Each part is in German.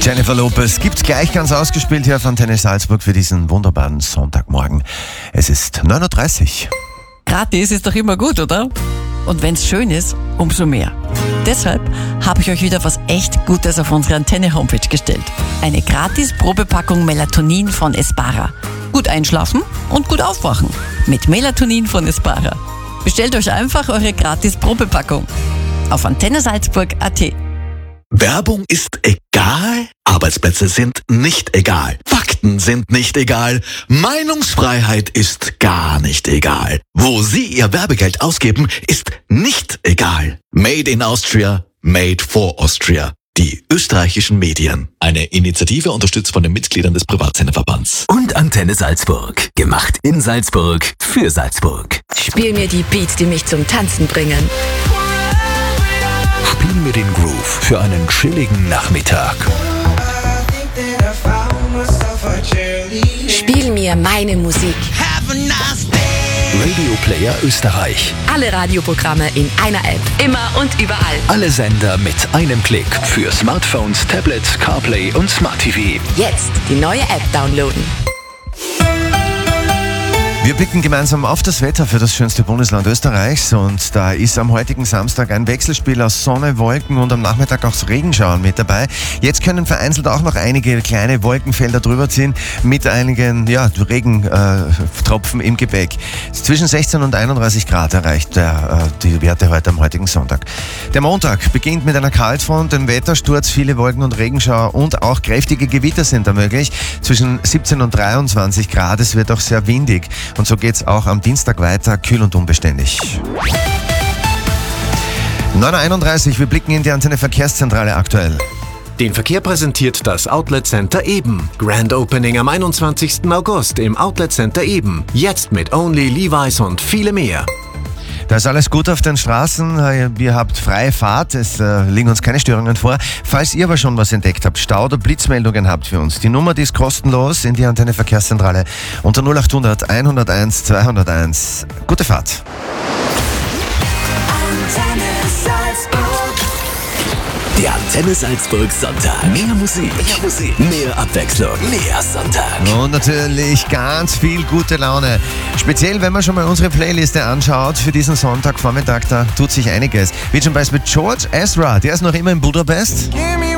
Jennifer Lopez gibt gleich ganz ausgespielt hier auf Antenne Salzburg für diesen wunderbaren Sonntagmorgen. Es ist 9.30 Uhr. Gratis ist doch immer gut, oder? Und wenn's schön ist, umso mehr. Deshalb habe ich euch wieder was echt Gutes auf unsere Antenne-Homepage gestellt. Eine gratis Probepackung Melatonin von Espara. Gut einschlafen und gut aufwachen. Mit Melatonin von Espara. Bestellt euch einfach eure gratis Probepackung auf antennesalzburg.at. Werbung ist egal, Arbeitsplätze sind nicht egal, Fakten sind nicht egal, Meinungsfreiheit ist gar nicht egal. Wo Sie Ihr Werbegeld ausgeben, ist nicht egal. Made in Austria, made for Austria. Die österreichischen Medien. Eine Initiative unterstützt von den Mitgliedern des Privatsenderverbands. Und Antenne Salzburg. Gemacht in Salzburg für Salzburg. Spiel mir die Beats, die mich zum Tanzen bringen. Spiel mir den Groove für einen chilligen Nachmittag. Spiel mir meine Musik. Radio Player Österreich. Alle Radioprogramme in einer App. Immer und überall. Alle Sender mit einem Klick. Für Smartphones, Tablets, CarPlay und Smart TV. Jetzt die neue App downloaden. Wir blicken gemeinsam auf das Wetter für das schönste Bundesland Österreichs und da ist am heutigen Samstag ein Wechselspiel aus Sonne, Wolken und am Nachmittag auch Regenschauern mit dabei. Jetzt können vereinzelt auch noch einige kleine Wolkenfelder drüber ziehen mit einigen Regentropfen im Gepäck. Zwischen 16 und 31 Grad erreicht die Werte heute am heutigen Sonntag. Der Montag beginnt mit einer Kaltfront, dem Wettersturz, viele Wolken und Regenschauer und auch kräftige Gewitter sind da möglich. Zwischen 17 und 23 Grad, es wird auch sehr windig. Und so geht's auch am Dienstag weiter, kühl und unbeständig. 9.31 Uhr, wir blicken in die Antenne Verkehrszentrale aktuell. Den Verkehr präsentiert das Outlet Center Eben. Grand Opening am 21. August im Outlet Center Eben. Jetzt mit Only, Levi's und viele mehr. Da ist alles gut auf den Straßen, ihr habt freie Fahrt, es liegen uns keine Störungen vor. Falls ihr aber schon was entdeckt habt, Stau oder Blitzmeldungen habt für uns, die Nummer, die ist kostenlos in die Antenne Verkehrszentrale unter 0800 101 201. Gute Fahrt. Der Antenne Salzburg Sonntag. Mehr Musik. Mehr Abwechslung. Mehr Sonntag. Und natürlich ganz viel gute Laune. Speziell, wenn man schon mal unsere Playliste anschaut für diesen Sonntagvormittag, da tut sich einiges. Wie zum Beispiel George Ezra, der ist noch immer in Budapest.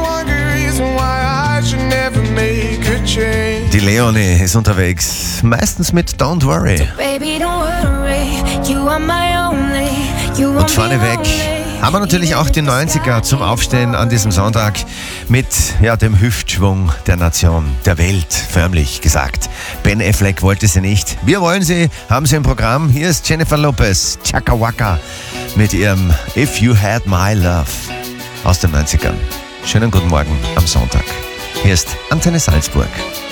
Die Leonie ist unterwegs, meistens mit Don't Worry. Und vorneweg haben wir natürlich auch die 90er zum Aufstehen an diesem Sonntag mit dem Hüftschwung der Nation, der Welt, förmlich gesagt. Ben Affleck wollte sie nicht. Wir wollen sie, haben sie im Programm. Hier ist Jennifer Lopez, Chaka Waka, mit ihrem If You Had My Love aus den 90ern. Schönen guten Morgen am Sonntag. Hier ist Antenne Salzburg.